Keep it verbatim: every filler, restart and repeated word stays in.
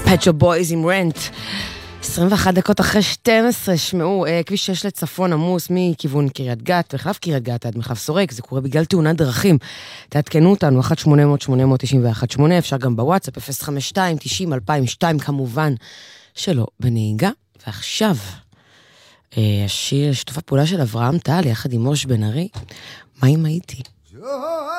Pet Shop Boys עם רנט. עשרים ואחת דקות אחרי שתים עשרה, שמעו, אה, כביש שש לצפון עמוס מכיוון קריית גת, מחלף קריית גת עד מחלף סורק, זה קורה בגלל תאונת דרכים. תעדכנו אותנו, אחת שמונה אפס אפס שמונה תשע אחת שמונה, אפשר גם בוואטסאפ, אפס חמש שתיים תשעים אלפיים ושתיים, כמובן שלא בנהיגה. ועכשיו, אה, השיר שיתוף הפעולה של אברהם טל, יחד עם מוש בן ארי, מה אם הייתי?